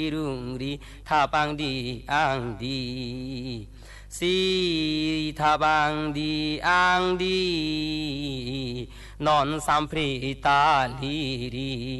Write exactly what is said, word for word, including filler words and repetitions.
รุงรีทาปังดีอังดีสีทาปังดีอังดีนอนสัมปริตาลีรี